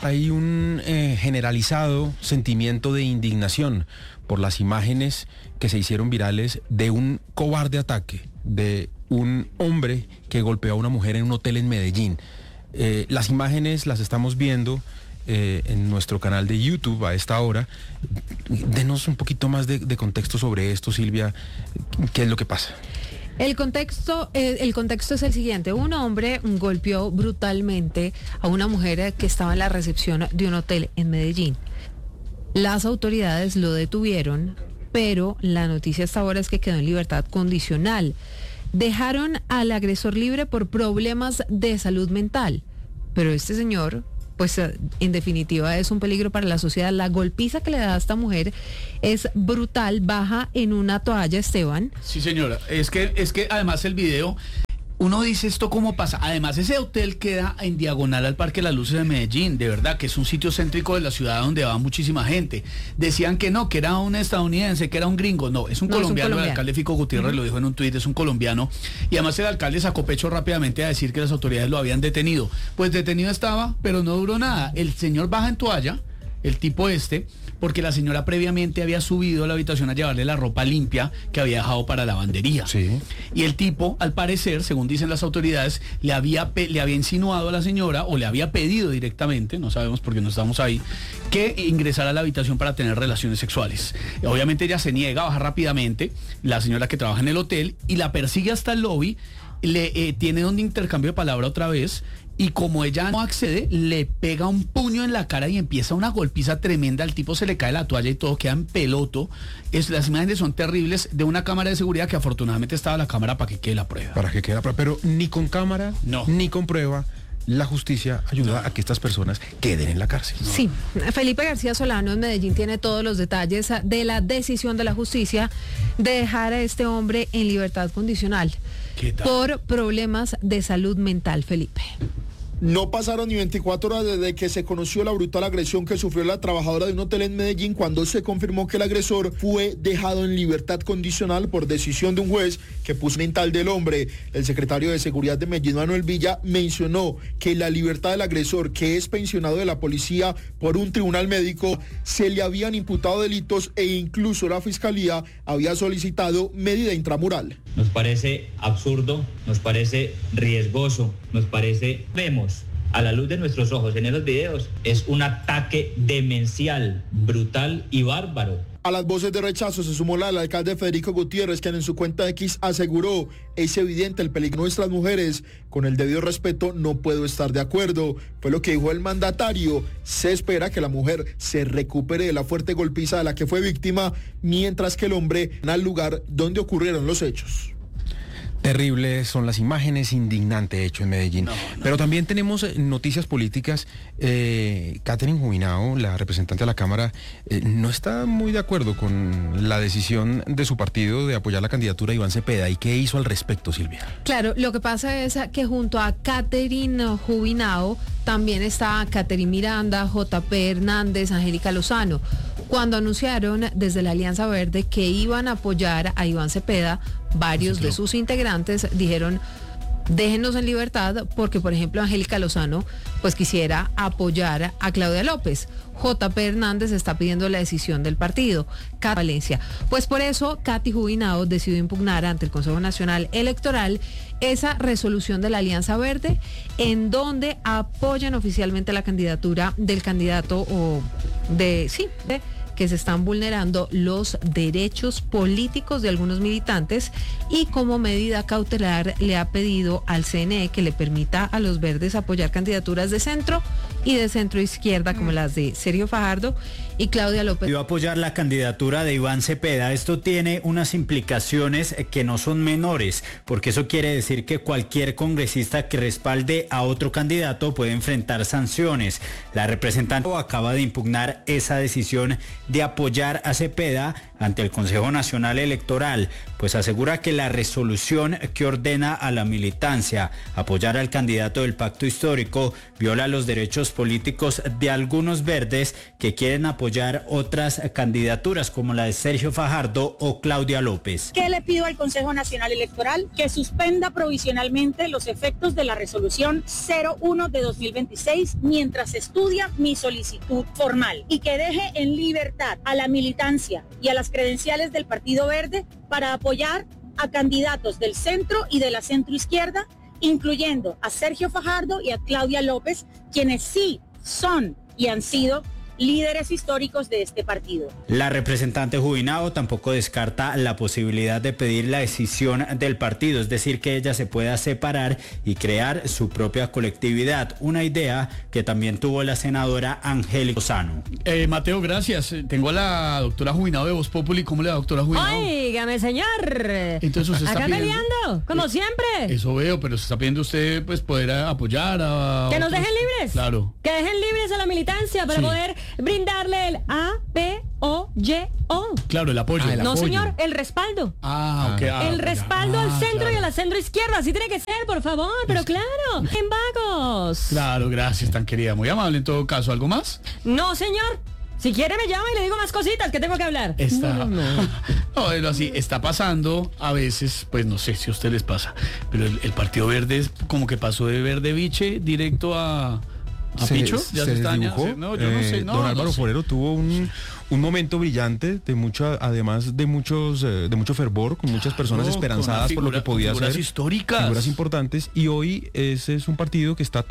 Hay un generalizado sentimiento de indignación por las imágenes que se hicieron virales de un cobarde ataque de un hombre que golpeó a una mujer en un hotel en Medellín. Las imágenes las estamos viendo en nuestro canal de YouTube a esta hora. Denos un poquito más de contexto sobre esto, Silvia. ¿Qué es lo que pasa? El contexto es el siguiente. Un hombre golpeó brutalmente a una mujer que estaba en la recepción de un hotel en Medellín. Las autoridades lo detuvieron, pero la noticia hasta ahora es que quedó en libertad condicional. Dejaron al agresor libre por problemas de salud mental, pero este señor, pues en definitiva es un peligro para la sociedad. La golpiza que le da a esta mujer es brutal, baja en una toalla, Esteban. Sí, señora, es que además el video, uno dice esto cómo pasa. Además ese hotel queda en diagonal al Parque Las Luces de Medellín, de verdad que es un sitio céntrico de la ciudad donde va muchísima gente. Decían que no, que era un estadounidense, que era un gringo. No, es un colombiano. El alcalde Fico Gutiérrez lo dijo en un tuit, es un colombiano. Y además el alcalde sacó pecho rápidamente a decir que las autoridades lo habían detenido. Pues detenido estaba, pero no duró nada. El señor baja en toalla, el tipo porque la señora previamente había subido a la habitación a llevarle la ropa limpia que había dejado para lavandería. Sí. Y el tipo, al parecer, según dicen las autoridades, le había insinuado a la señora, o le había pedido directamente, no sabemos porque no estamos ahí, que ingresara a la habitación para tener relaciones sexuales. Obviamente ella se niega, baja rápidamente, la señora que trabaja en el hotel, y la persigue hasta el lobby, tiene un intercambio de palabra otra vez, y como ella no accede, le pega un puño en la cara y empieza una golpiza tremenda. Al tipo se le cae la toalla y todo queda en peloto. Las imágenes son terribles, de una cámara de seguridad que afortunadamente estaba la cámara para que quede la prueba. Pero ni con cámara, ni con prueba, la justicia ayuda a que estas personas queden en la cárcel. Sí, Felipe García Solano en Medellín tiene todos los detalles de la decisión de la justicia de dejar a este hombre en libertad condicional por problemas de salud mental, Felipe. No pasaron ni 24 horas desde que se conoció la brutal agresión que sufrió la trabajadora de un hotel en Medellín, cuando se confirmó que el agresor fue dejado en libertad condicional por decisión de un juez que puso mental del hombre. El secretario de Seguridad de Medellín, Manuel Villa, mencionó que la libertad del agresor, que es pensionado de la policía por un tribunal médico, se le habían imputado delitos e incluso la fiscalía había solicitado medida intramural. Nos parece absurdo, nos parece riesgoso, vemos a la luz de nuestros ojos en esos videos, es un ataque demencial, brutal y bárbaro. A las voces de rechazo se sumó la del alcalde Federico Gutiérrez, quien en su cuenta X aseguró: es evidente el peligro de nuestras mujeres, con el debido respeto no puedo estar de acuerdo. Fue lo que dijo el mandatario. Se espera que la mujer se recupere de la fuerte golpiza de la que fue víctima, mientras que el hombre en el lugar donde ocurrieron los hechos. Terribles son las imágenes, indignante hecho en Medellín. Pero también tenemos noticias políticas. Catherine Jubinao, la representante de la Cámara, no está muy de acuerdo con la decisión de su partido de apoyar la candidatura de Iván Cepeda. ¿Y qué hizo al respecto, Silvia? Claro, lo que pasa es que junto a Catherine Jubinao también está Catherine Miranda, JP Hernández, Angélica Lozano. Cuando anunciaron desde la Alianza Verde que iban a apoyar a Iván Cepeda, varios de sus integrantes dijeron: déjenos en libertad, porque por ejemplo Angélica Lozano pues quisiera apoyar a Claudia López. JP Hernández está pidiendo la decisión del partido. Valencia. Pues por eso Katy Jubinao decidió impugnar ante el Consejo Nacional Electoral esa resolución de la Alianza Verde, en donde apoyan oficialmente la candidatura del candidato que se están vulnerando los derechos políticos de algunos militantes, y como medida cautelar le ha pedido al CNE que le permita a los verdes apoyar candidaturas de centro y de centro izquierda como las de Sergio Fajardo y Claudia López. Iba a apoyar la candidatura de Iván Cepeda. Esto tiene unas implicaciones que no son menores, porque eso quiere decir que cualquier congresista que respalde a otro candidato puede enfrentar sanciones. La representante acaba de impugnar esa decisión de apoyar a Cepeda ante el Consejo Nacional Electoral, pues asegura que la resolución que ordena a la militancia apoyar al candidato del pacto histórico viola los derechos políticos de algunos verdes que quieren apoyar otras candidaturas como la de Sergio Fajardo o Claudia López. ¿Qué le pido al Consejo Nacional Electoral? Que suspenda provisionalmente los efectos de la resolución 01 de 2026 mientras estudia mi solicitud formal y que deje en libertad a la militancia y a las credenciales del Partido Verde para apoyar a candidatos del centro y de la centroizquierda, incluyendo a Sergio Fajardo y a Claudia López, quienes sí son y han sido líderes históricos de este partido. La representante Jubinao tampoco descarta la posibilidad de pedir la decisión del partido, es decir, que ella se pueda separar y crear su propia colectividad, una idea que también tuvo la senadora Angélica Lozano. Mateo, gracias. Tengo a la doctora Jubinao de Voz Populi. ¿Cómo le va, doctora Jubinao? Óigame, señor. Entonces usted está acá pidiendo, peleando, como siempre. Eso veo, pero se está pidiendo usted pues poder apoyar a Que nos otros. dejen libres. Claro. Que dejen libres a la militancia para Sí. poder brindarle el APOYO. Claro, el apoyo. El No, apoyo. señor, el respaldo. Ah, ok. El respaldo al centro claro. y a la centro izquierda. Así tiene que ser, por favor. Pero claro, en vagos. Claro, gracias, tan querida. Muy amable en todo caso. ¿Algo más? No, señor. Si quiere me llama y le digo más cositas que tengo que hablar. Está, no, es así, está pasando a veces, pues no sé si a ustedes les pasa, pero el Partido Verde es como que pasó de verde biche directo a Picho. Ya se está desdibujó. dañando. No, yo no sé. No, Don Álvaro no sé. Forero tuvo un momento brillante de mucho, además de mucho fervor, con muchas personas Con esperanzadas por lo que podía figuras ser. históricas. Figuras importantes. Y hoy ese es un partido que está